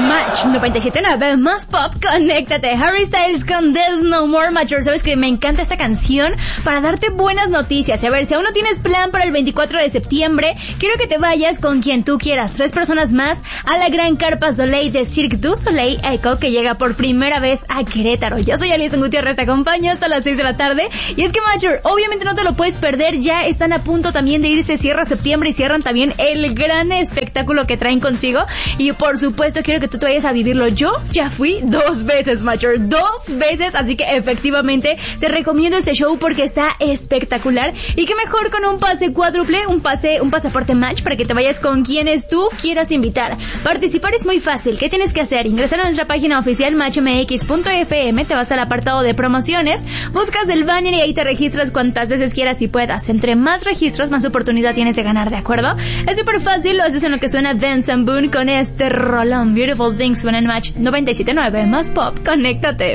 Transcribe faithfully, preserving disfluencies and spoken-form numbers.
Match noventa y siete punto nueve más pop, conéctate. Harry Styles con There's No More Mature. Sabes que me encanta esta canción para darte buenas noticias. A ver, si aún no tienes plan para el veinticuatro de septiembre, quiero que te vayas con quien tú quieras, tres personas más, a la gran Carpa Soleil de Cirque du Soleil Echo, que llega por primera vez a Querétaro. Yo soy Alison Gutiérrez, te acompaño hasta las seis de la tarde. Y es que Mature, obviamente no te lo puedes perder, ya están a punto también de irse, cierra septiembre y cierran también el gran espectáculo que traen consigo. Y por supuesto quiero que tú te vayas a vivirlo. Yo ya fui dos veces, Mature, dos veces, así que efectivamente te recomiendo este show porque está espectacular. Y qué mejor con un pase cuádruple, un pase, un pasaporte Match para que te vayas con quienes tú quieras invitar. Participar es muy fácil. ¿Qué tienes que hacer? Ingresar a nuestra página oficial match m x punto f m, te vas al apartado de promociones, buscas el banner y ahí te registras cuantas veces quieras y puedas. Entre más registros, más oportunidad tienes de ganar, ¿de acuerdo? Es súper fácil, lo haces en lo que suena Dance and Boone con este rolón. Beautiful Things suena en Match noventa y siete punto nueve más pop. Conéctate.